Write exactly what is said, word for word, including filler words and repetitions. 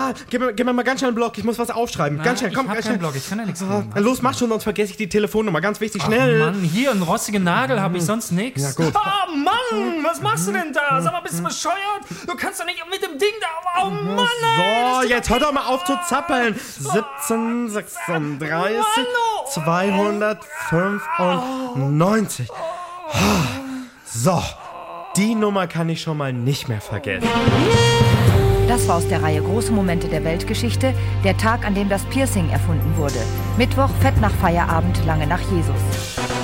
Ah, gib mir, gib mir mal ganz schnell einen Block, ich muss was aufschreiben. Na, ganz schnell, komm, ich hab ganz keinen schnell. Block, ich kann ja nichts Ah, tun. los, mach schon, sonst vergesse ich die Telefonnummer. Ganz wichtig, schnell. Ach Mann, hier, einen rostigen Nagel habe ich sonst nichts. Ja, gut. Oh Mann, was machst du denn da? Sag mal, bist du bescheuert? Du kannst doch nicht mit dem Ding da... Oh Mann, ey, So, jetzt hör doch mal auf zu zappeln. siebzehn, sechsunddreißig, zweihundertfünfundneunzig. So, die Nummer kann ich schon mal nicht mehr vergessen. Das war aus der Reihe Große Momente der Weltgeschichte, der Tag, an dem das Piercing erfunden wurde. Mittwoch, fett nach Feierabend, lange nach Jesus.